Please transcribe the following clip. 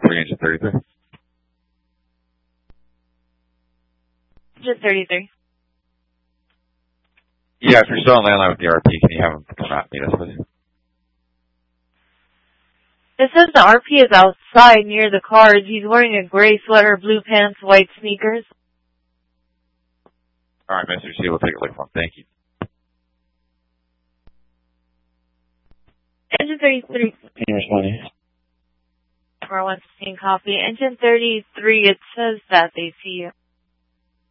engine 33. Engine 33. Yeah, if you're still on landline with the RP, can you have him come out and meet us, please? It says the RP is outside near the cars. He's wearing a gray sweater, blue pants, white sneakers. All right, Mr. C, we'll take a look for him. Thank you. Engine 33. Can you respond? 4116 copy. Engine 33, it says that they see you.